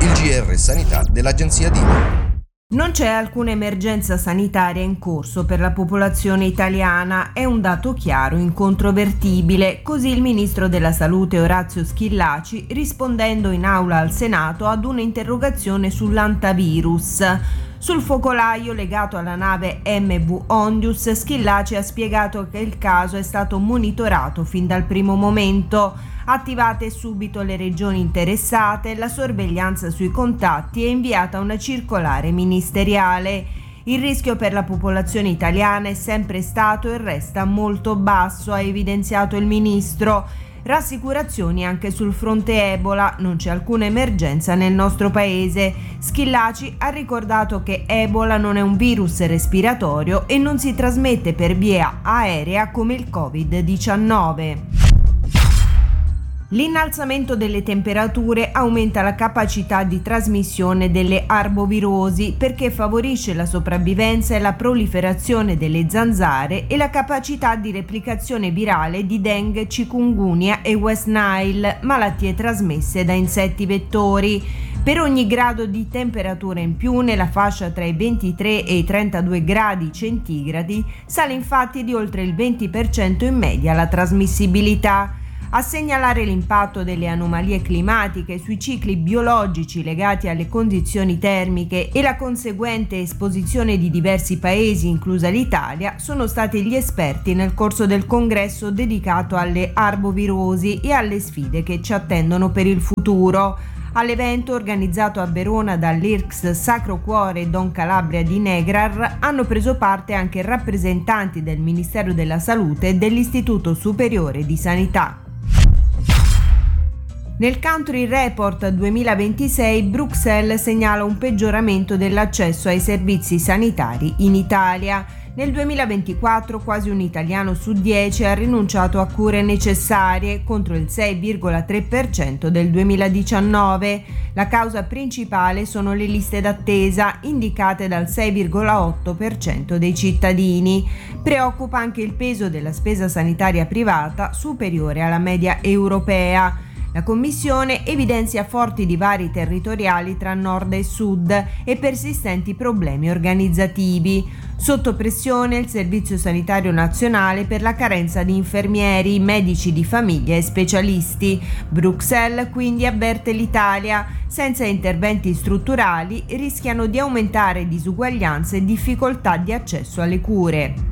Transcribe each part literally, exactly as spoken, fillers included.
Il G R Sanità dell'Agenzia D I N. Non c'è alcuna emergenza sanitaria in corso per la popolazione italiana, è un dato chiaro, incontrovertibile, così il ministro della Salute Orazio Schillaci rispondendo in aula al Senato ad un'interrogazione sull'antavirus. Sul focolaio legato alla nave M V Ondius, Schillaci ha spiegato che il caso è stato monitorato fin dal primo momento. Attivate subito le regioni interessate, la sorveglianza sui contatti e inviata una circolare ministeriale. Il rischio per la popolazione italiana è sempre stato e resta molto basso, ha evidenziato il ministro. Rassicurazioni anche sul fronte Ebola, non c'è alcuna emergenza nel nostro paese. Schillaci ha ricordato che Ebola non è un virus respiratorio e non si trasmette per via aerea come il covid diciannove. L'innalzamento delle temperature aumenta la capacità di trasmissione delle arbovirosi perché favorisce la sopravvivenza e la proliferazione delle zanzare e la capacità di replicazione virale di Dengue, Chikungunya e West Nile, malattie trasmesse da insetti vettori. Per ogni grado di temperatura in più nella fascia tra i ventitré e i trentadue gradi centigradi sale infatti di oltre il venti per cento in media la trasmissibilità. A segnalare l'impatto delle anomalie climatiche sui cicli biologici legati alle condizioni termiche e la conseguente esposizione di diversi paesi, inclusa l'Italia, sono stati gli esperti nel corso del congresso dedicato alle arbovirosi e alle sfide che ci attendono per il futuro. All'evento organizzato a Verona dall'I R C S Sacro Cuore Don Calabria di Negrar hanno preso parte anche rappresentanti del Ministero della Salute e dell'Istituto Superiore di Sanità. Nel Country Report duemilaventisei Bruxelles segnala un peggioramento dell'accesso ai servizi sanitari in Italia. Nel duemilaventiquattro quasi un italiano su dieci ha rinunciato a cure necessarie, contro il sei virgola tre per cento del duemiladiciannove. La causa principale sono le liste d'attesa, indicate dal sei virgola otto per cento dei cittadini. Preoccupa anche il peso della spesa sanitaria privata, superiore alla media europea. La Commissione evidenzia forti divari territoriali tra nord e sud e persistenti problemi organizzativi. Sotto pressione il Servizio Sanitario Nazionale per la carenza di infermieri, medici di famiglia e specialisti. Bruxelles quindi avverte l'Italia: senza interventi strutturali rischiano di aumentare disuguaglianze e difficoltà di accesso alle cure.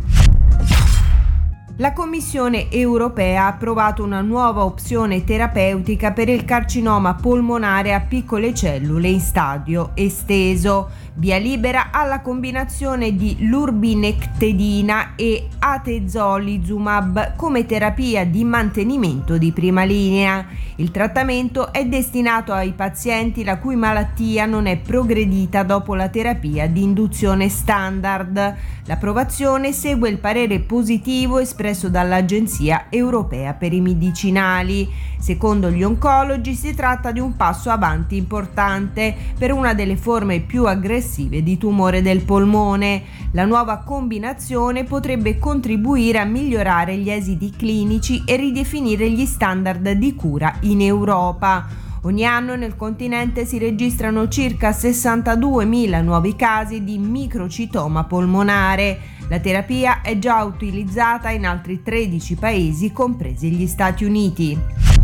La Commissione europea ha approvato una nuova opzione terapeutica per il carcinoma polmonare a piccole cellule in stadio esteso, via libera alla combinazione di lurbinectedina e atezolizumab come terapia di mantenimento di prima linea. Il trattamento è destinato ai pazienti la cui malattia non è progredita dopo la terapia di induzione standard. L'approvazione segue il parere positivo espresso dall'Agenzia Europea per i Medicinali. Secondo gli oncologi si tratta di un passo avanti importante per una delle forme più aggressive di tumore del polmone. La nuova combinazione potrebbe contribuire a migliorare gli esiti clinici e ridefinire gli standard di cura in Europa. Ogni anno nel continente si registrano circa sessantaduemila nuovi casi di microcitoma polmonare. La terapia è già utilizzata in altri tredici paesi, compresi gli Stati Uniti.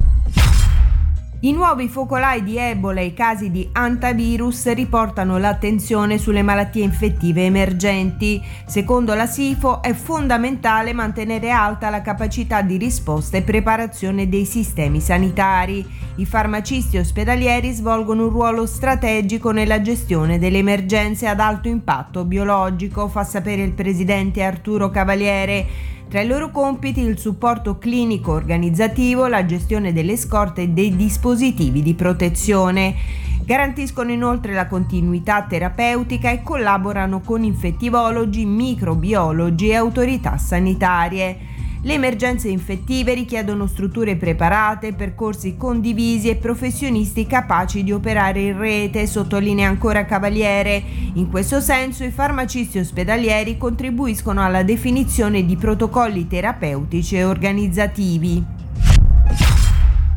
I nuovi focolai di Ebola e i casi di antivirus riportano l'attenzione sulle malattie infettive emergenti. Secondo la SIFO è fondamentale mantenere alta la capacità di risposta e preparazione dei sistemi sanitari. I farmacisti ospedalieri svolgono un ruolo strategico nella gestione delle emergenze ad alto impatto biologico, fa sapere il presidente Arturo Cavaliere. Tra i loro compiti il supporto clinico organizzativo, la gestione delle scorte e dei dispositivi di protezione. Garantiscono inoltre la continuità terapeutica e collaborano con infettivologi, microbiologi e autorità sanitarie. Le emergenze infettive richiedono strutture preparate, percorsi condivisi e professionisti capaci di operare in rete, sottolinea ancora Cavaliere. In questo senso i farmacisti ospedalieri contribuiscono alla definizione di protocolli terapeutici e organizzativi.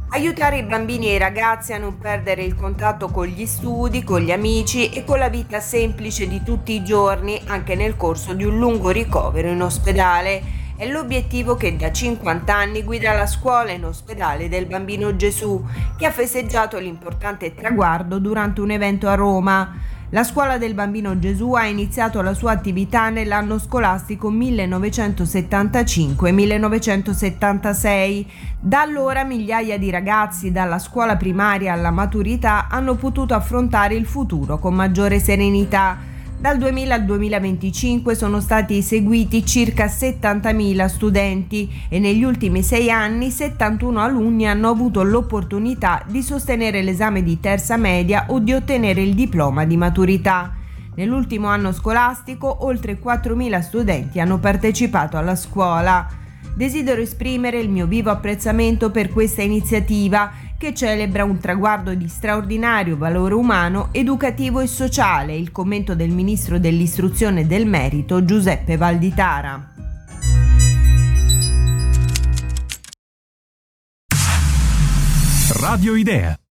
Aiutare i bambini e i ragazzi a non perdere il contatto con gli studi, con gli amici e con la vita semplice di tutti i giorni, anche nel corso di un lungo ricovero in ospedale. È l'obiettivo che da cinquanta anni guida la scuola in ospedale del Bambino Gesù, che ha festeggiato l'importante traguardo durante un evento a Roma. La scuola del Bambino Gesù ha iniziato la sua attività nell'anno scolastico millenovecentosettantacinque millenovecentosettantasei. Da allora migliaia di ragazzi, dalla scuola primaria alla maturità, hanno potuto affrontare il futuro con maggiore serenità. Dal duemila al duemilaventicinque sono stati eseguiti circa settantamila studenti e negli ultimi sei anni settantuno alunni hanno avuto l'opportunità di sostenere l'esame di terza media o di ottenere il diploma di maturità. Nell'ultimo anno scolastico oltre quattromila studenti hanno partecipato alla scuola. Desidero esprimere il mio vivo apprezzamento per questa iniziativa che celebra un traguardo di straordinario valore umano, educativo e sociale, il commento del ministro dell'istruzione e del merito Giuseppe Valditara. Radio Idea.